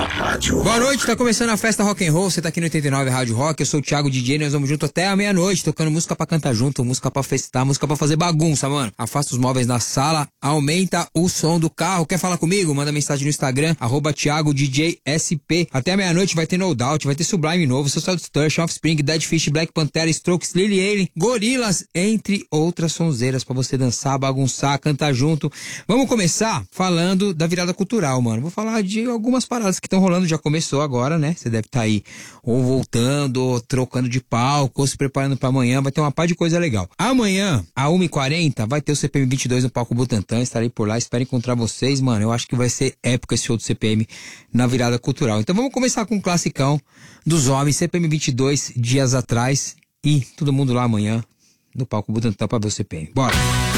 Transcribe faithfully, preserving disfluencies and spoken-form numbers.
Rádio. Boa noite, tá começando a festa Rock and Roll, você tá aqui no oitenta e nove Rádio Rock, eu sou o Thiago D J, nós vamos junto até a meia-noite, tocando música pra cantar junto, música pra festar, música pra fazer bagunça, mano. Afasta os móveis da sala, aumenta o som do carro, quer falar comigo? Manda mensagem no Instagram, arroba Thiago D J S P. Até a meia-noite vai ter No Doubt, vai ter Sublime novo, Social Distortion, Offspring, Dead Fish, Black Pantera, Strokes, Lily Allen, Gorillaz, entre outras sonzeiras pra você dançar, bagunçar, cantar junto. Vamos começar falando da virada cultural, mano. Vou falar de algumas paradas que estão rolando, já começou agora, né? Você deve estar aí ou voltando, ou trocando de palco, ou se preparando pra amanhã, vai ter uma par de coisa legal. Amanhã, às uma e quarenta, vai ter o C P M vinte e dois no palco Butantã, estarei por lá, espero encontrar vocês, mano. Eu acho que vai ser épico esse show do C P M na virada cultural. Então vamos começar com um classicão dos homens, C P M vinte e dois, dias atrás, e todo mundo lá amanhã no palco Butantã pra ver o C P M. Bora!